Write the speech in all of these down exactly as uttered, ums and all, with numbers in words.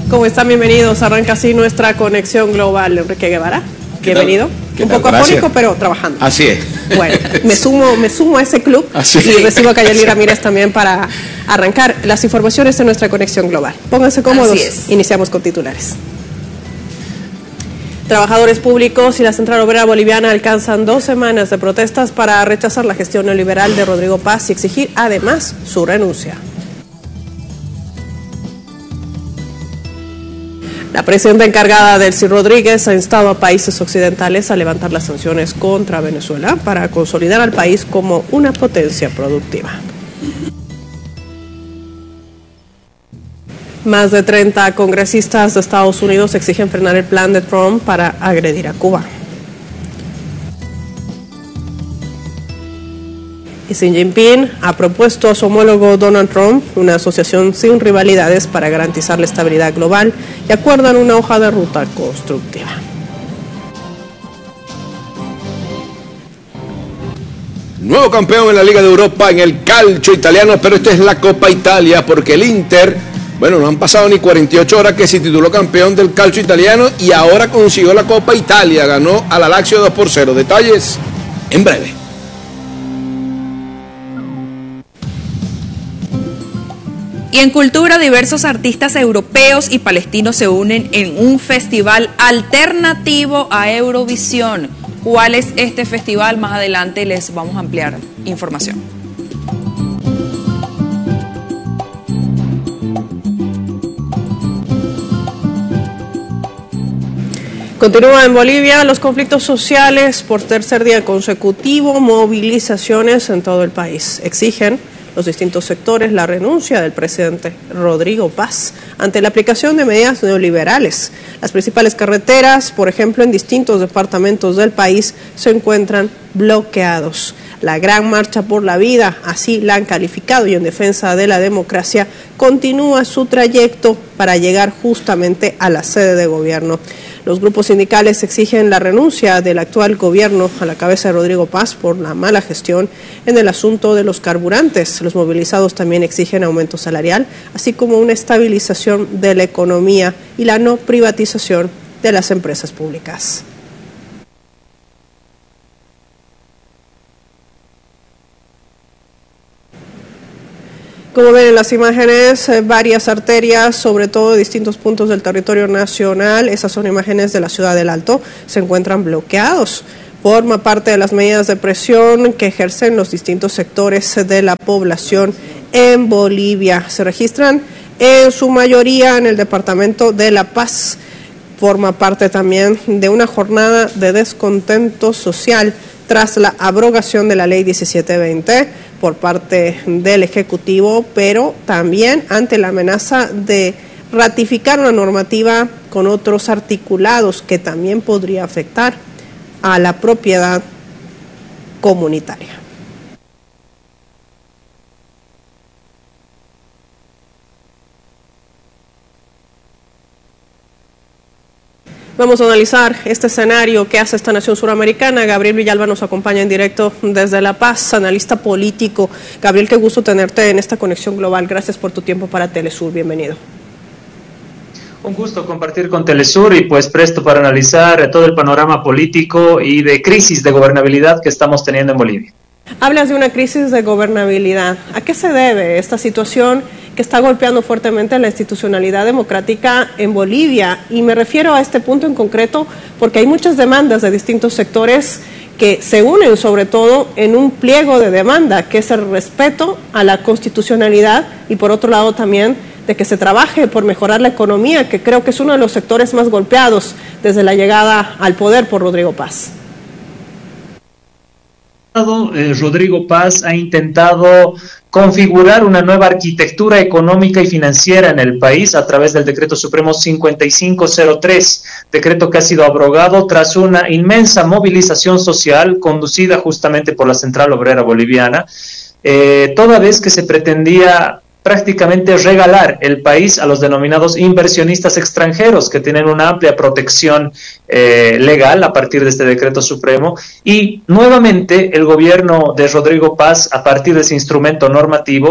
¿Cómo están? Bienvenidos. Arranca así nuestra conexión global. Enrique Guevara, bienvenido. Un poco afónico, pero trabajando. Así es. Bueno, me sumo, me sumo a ese club. Así y recibo a Cayeli Ramírez también para arrancar las informaciones de nuestra conexión global. Pónganse cómodos. Así es. Iniciamos con titulares. Trabajadores públicos y la Central Obrera Boliviana alcanzan dos semanas de protestas para rechazar la gestión neoliberal de Rodrigo Paz y exigir además su renuncia. La presidenta encargada Delcy Rodríguez ha instado a países occidentales a levantar las sanciones contra Venezuela para consolidar al país como una potencia productiva. Más de treinta congresistas de Estados Unidos exigen frenar el plan de Trump para agredir a Cuba. Y Xi Jinping ha propuesto a su homólogo Donald Trump una asociación sin rivalidades para garantizar la estabilidad global y acuerdan una hoja de ruta constructiva. Nuevo campeón en la Liga de Europa en el calcio italiano, pero esta es la Copa Italia porque el Inter, bueno, no han pasado ni cuarenta y ocho horas que se tituló campeón del calcio italiano y ahora consiguió la Copa Italia, ganó a la Lazio dos por cero. Detalles en breve. Y en cultura, diversos artistas europeos y palestinos se unen en un festival alternativo a Eurovisión. ¿Cuál es este festival? Más adelante les vamos a ampliar información. Continúa en Bolivia los conflictos sociales por tercer día consecutivo, movilizaciones en todo el país. Exigen los distintos sectores la renuncia del presidente Rodrigo Paz ante la aplicación de medidas neoliberales. Las principales carreteras, por ejemplo, en distintos departamentos del país, se encuentran bloqueados. La Gran Marcha por la Vida, así la han calificado, y en defensa de la democracia, continúa su trayecto para llegar justamente a la sede de gobierno. Los grupos sindicales exigen la renuncia del actual gobierno a la cabeza de Rodrigo Paz por la mala gestión en el asunto de los carburantes. Los movilizados también exigen aumento salarial, así como una estabilización de la economía y la no privatización de las empresas públicas. Como ven en las imágenes, eh, varias arterias, sobre todo de distintos puntos del territorio nacional, esas son imágenes de la ciudad del Alto, se encuentran bloqueados. Forma parte de las medidas de presión que ejercen los distintos sectores de la población en Bolivia. Se registran en su mayoría en el departamento de La Paz. Forma parte también de una jornada de descontento social tras la abrogación de la ley diecisiete veinte por parte del Ejecutivo, pero también ante la amenaza de ratificar una normativa con otros articulados que también podría afectar a la propiedad comunitaria. Vamos a analizar este escenario que hace esta nación suramericana. Gabriel Villalba nos acompaña en directo desde La Paz, analista político. Gabriel, qué gusto tenerte en esta conexión global. Gracias por tu tiempo para Telesur. Bienvenido. Un gusto compartir con Telesur y pues presto para analizar todo el panorama político y de crisis de gobernabilidad que estamos teniendo en Bolivia. Hablas de una crisis de gobernabilidad. ¿A qué se debe esta situación que está golpeando fuertemente la institucionalidad democrática en Bolivia? Y me refiero a este punto en concreto porque hay muchas demandas de distintos sectores que se unen sobre todo en un pliego de demanda, que es el respeto a la constitucionalidad y por otro lado también de que se trabaje por mejorar la economía, que creo que es uno de los sectores más golpeados desde la llegada al poder por Rodrigo Paz. Rodrigo Paz ha intentado configurar una nueva arquitectura económica y financiera en el país a través del Decreto Supremo cincuenta y cinco cero tres, decreto que ha sido abrogado tras una inmensa movilización social conducida justamente por la Central Obrera Boliviana, eh, toda vez que se pretendía prácticamente regalar el país a los denominados inversionistas extranjeros que tienen una amplia protección eh, legal a partir de este decreto supremo, y nuevamente el gobierno de Rodrigo Paz, a partir de ese instrumento normativo,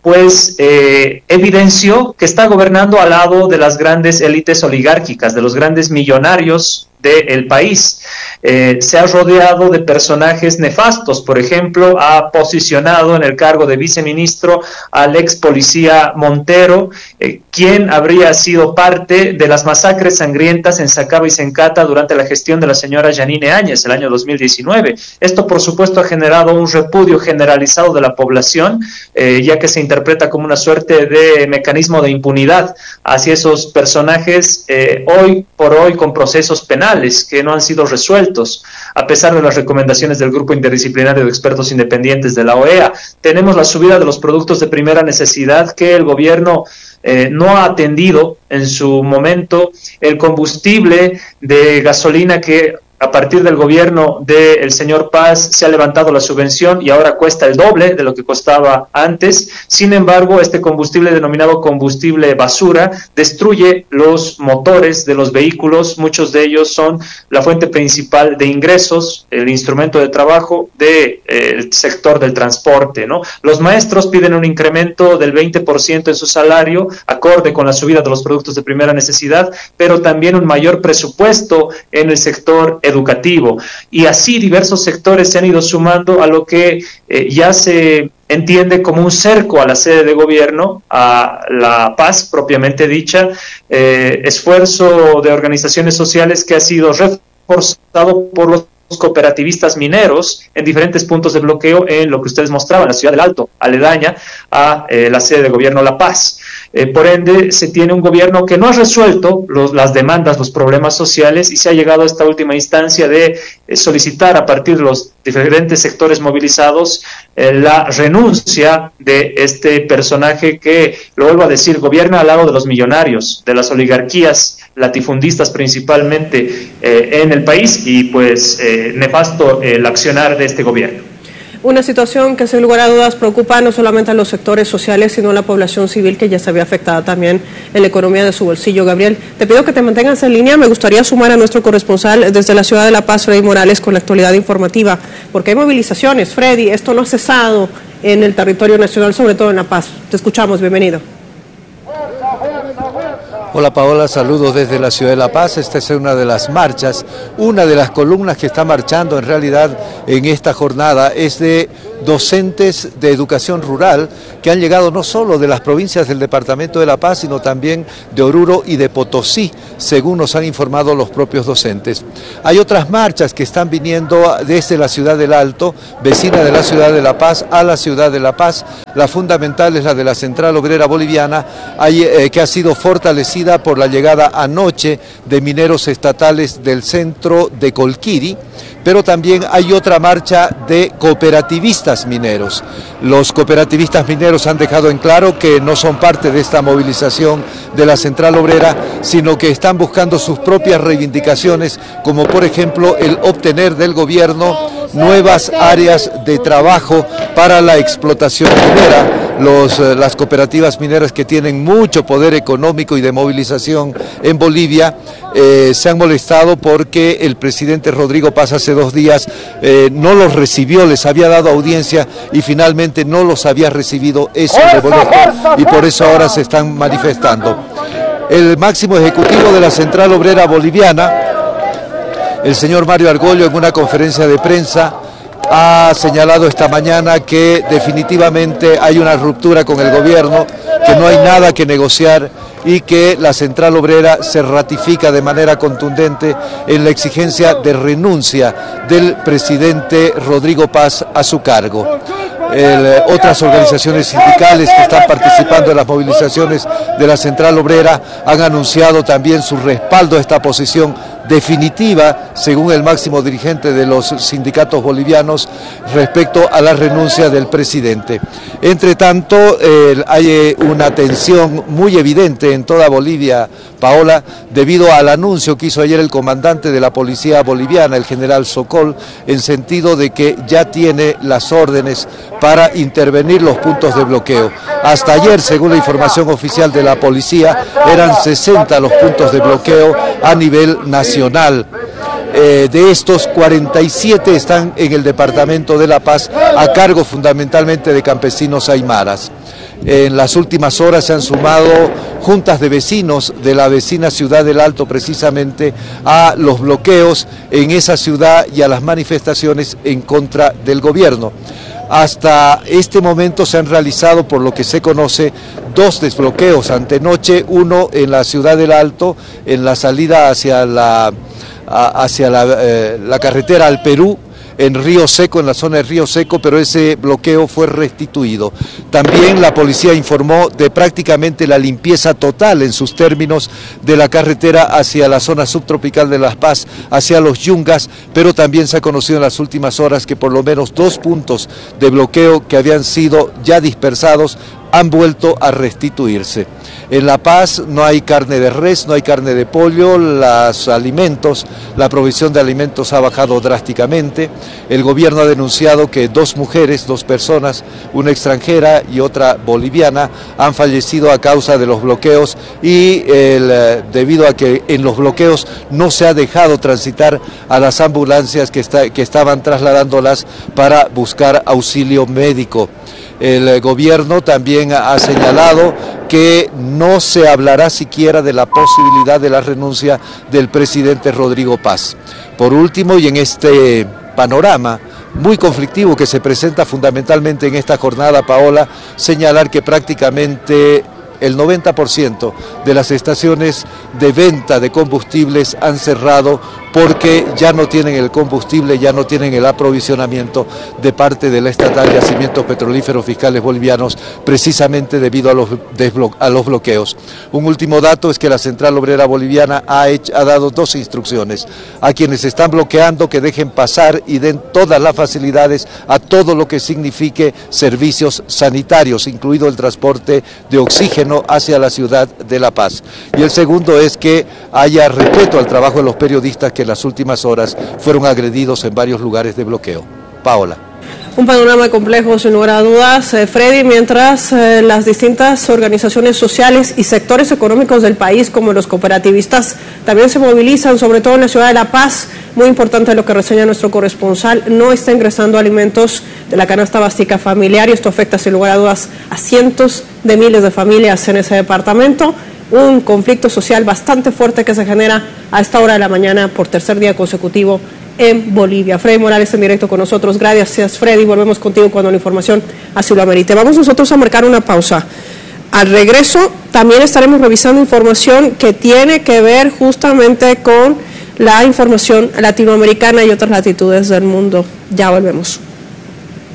pues eh, evidenció que está gobernando al lado de las grandes élites oligárquicas, de los grandes millonarios del país. Eh, se ha rodeado de personajes nefastos. Por ejemplo, ha posicionado en el cargo de viceministro al ex policía Montero, eh, quien habría sido parte de las masacres sangrientas en Sacaba y Sencata durante la gestión de la señora Yanine Áñez el año dos mil diecinueve. Esto, por supuesto, ha generado un repudio generalizado de la población, eh, ya que se interpreta como una suerte de mecanismo de impunidad hacia esos personajes, eh, hoy por hoy con procesos penales que no han sido resueltos, a pesar de las recomendaciones del Grupo Interdisciplinario de Expertos Independientes de la O E A. Tenemos la subida de los productos de primera necesidad que el gobierno eh, no ha atendido en su momento, el combustible de gasolina que a partir del gobierno del señor Paz se ha levantado la subvención y ahora cuesta el doble de lo que costaba antes. Sin embargo, este combustible denominado combustible basura destruye los motores de los vehículos. Muchos de ellos son la fuente principal de ingresos, el instrumento de trabajo del eh, sector del transporte, ¿no? Los maestros piden un incremento del veinte por ciento en su salario, acorde con la subida de los productos de primera necesidad, pero también un mayor presupuesto en el sector educativo, y así diversos sectores se han ido sumando a lo que eh, ya se entiende como un cerco a la sede de gobierno, a La Paz propiamente dicha, eh, esfuerzo de organizaciones sociales que ha sido reforzado por los cooperativistas mineros en diferentes puntos de bloqueo en lo que ustedes mostraban, la ciudad del Alto, aledaña a eh, la sede de gobierno La Paz. Eh, por ende, se tiene un gobierno que no ha resuelto los, las demandas, los problemas sociales, y se ha llegado a esta última instancia de eh, solicitar a partir de los diferentes sectores movilizados eh, la renuncia de este personaje que, lo vuelvo a decir, gobierna al lado de los millonarios, de las oligarquías latifundistas principalmente eh, en el país, y pues eh, nefasto el accionar de este gobierno. Una situación que sin lugar a dudas preocupa no solamente a los sectores sociales, sino a la población civil, que ya se ve afectada también en la economía de su bolsillo. Gabriel, te pido que te mantengas en línea. Me gustaría sumar a nuestro corresponsal desde la ciudad de La Paz, Freddy Morales, con la actualidad informativa, porque hay movilizaciones. Freddy, esto no ha cesado en el territorio nacional, sobre todo en La Paz. Te escuchamos, bienvenido. Hola Paola, saludos desde la ciudad de La Paz. Esta es una de las marchas, una de las columnas que está marchando en realidad en esta jornada es de docentes de educación rural que han llegado no solo de las provincias del departamento de La Paz, sino también de Oruro y de Potosí, según nos han informado los propios docentes. Hay otras marchas que están viniendo desde la ciudad del Alto, vecina de la ciudad de La Paz, a la ciudad de La Paz. La fundamental es la de la Central Obrera Boliviana, eh, que ha sido fortalecida por la llegada anoche de mineros estatales del centro de Colquiri, pero también hay otra marcha de cooperativistas mineros. Los cooperativistas mineros han dejado en claro que no son parte de esta movilización de la Central Obrera, sino que están buscando sus propias reivindicaciones, como por ejemplo el obtener del gobierno nuevas áreas de trabajo para la explotación minera. Los, las cooperativas mineras, que tienen mucho poder económico y de movilización en Bolivia, eh, se han molestado porque el presidente Rodrigo Paz hace dos días eh, no los recibió, les había dado audiencia y finalmente no los había recibido. Eso de molesto, y por eso ahora se están manifestando. El máximo ejecutivo de la Central Obrera Boliviana, el señor Mario Argollo, en una conferencia de prensa, ha señalado esta mañana que definitivamente hay una ruptura con el gobierno, que no hay nada que negociar y que la Central Obrera se ratifica de manera contundente en la exigencia de renuncia del presidente Rodrigo Paz a su cargo. El, otras organizaciones sindicales que están participando en las movilizaciones de la Central Obrera han anunciado también su respaldo a esta posición definitiva, según el máximo dirigente de los sindicatos bolivianos, respecto a la renuncia del presidente. Entre tanto, eh, hay una tensión muy evidente en toda Bolivia, Paola, debido al anuncio que hizo ayer el comandante de la policía boliviana, el general Sokol, en sentido de que ya tiene las órdenes para intervenir los puntos de bloqueo. Hasta ayer, según la información oficial de la policía, eran sesenta los puntos de bloqueo a nivel nacional. Eh, de estos, cuarenta y siete están en el departamento de La Paz, a cargo fundamentalmente de campesinos aymaras. En las últimas horas se han sumado juntas de vecinos de la vecina ciudad del Alto precisamente a los bloqueos en esa ciudad y a las manifestaciones en contra del gobierno. Hasta este momento se han realizado, por lo que se conoce, dos desbloqueos antenoche, uno en la ciudad del Alto, en la salida hacia la, hacia la, eh, la carretera al Perú, en Río Seco, en la zona de Río Seco, pero ese bloqueo fue restituido. También la policía informó de prácticamente la limpieza total en sus términos de la carretera hacia la zona subtropical de La Paz, hacia los Yungas, pero también se ha conocido en las últimas horas que por lo menos dos puntos de bloqueo que habían sido ya dispersados han vuelto a restituirse. En La Paz no hay carne de res, no hay carne de pollo, los alimentos, la provisión de alimentos ha bajado drásticamente. El gobierno ha denunciado que dos mujeres, dos personas, una extranjera y otra boliviana, han fallecido a causa de los bloqueos y el, debido a que en los bloqueos no se ha dejado transitar a las ambulancias que, está, que estaban trasladándolas para buscar auxilio médico. El gobierno también ha señalado que no se hablará siquiera de la posibilidad de la renuncia del presidente Rodrigo Paz. Por último, y en este panorama muy conflictivo que se presenta fundamentalmente en esta jornada, Paola, señalar que prácticamente el noventa por ciento de las estaciones de venta de combustibles han cerrado porque ya no tienen el combustible, ya no tienen el aprovisionamiento de parte de la estatal Yacimientos Petrolíferos Fiscales Bolivianos, precisamente debido a los, a los bloqueos. Un último dato es que la Central Obrera Boliviana ha, hecho, ha dado dos instrucciones a quienes están bloqueando que dejen pasar y den todas las facilidades a todo lo que signifique servicios sanitarios, incluido el transporte de oxígeno hacia la ciudad de La Paz. Y el segundo es que haya respeto al trabajo de los periodistas que en las últimas horas fueron agredidos en varios lugares de bloqueo. Paola. Un panorama complejo, sin lugar a dudas, eh, Freddy, mientras eh, las distintas organizaciones sociales y sectores económicos del país, como los cooperativistas, también se movilizan, sobre todo en la ciudad de La Paz. Muy importante lo que reseña nuestro corresponsal, no está ingresando alimentos de la canasta básica familiar y esto afecta, sin lugar a dudas, a cientos de miles de familias en ese departamento. Un conflicto social bastante fuerte que se genera a esta hora de la mañana por tercer día consecutivo en Bolivia. Freddy Morales en directo con nosotros. Gracias, Freddy. Volvemos contigo cuando la información así lo amerite. Vamos nosotros a marcar una pausa. Al regreso también estaremos revisando información que tiene que ver justamente con la información latinoamericana y otras latitudes del mundo. Ya volvemos.